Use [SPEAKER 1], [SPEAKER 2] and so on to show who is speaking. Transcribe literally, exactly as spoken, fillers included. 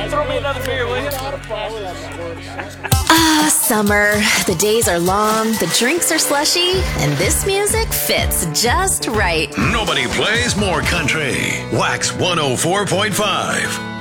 [SPEAKER 1] Throw me another beer, will you?
[SPEAKER 2] Ah, summer. The days are long, the drinks are slushy, and this music fits just right.
[SPEAKER 3] Nobody plays more country. Wax one oh four point five.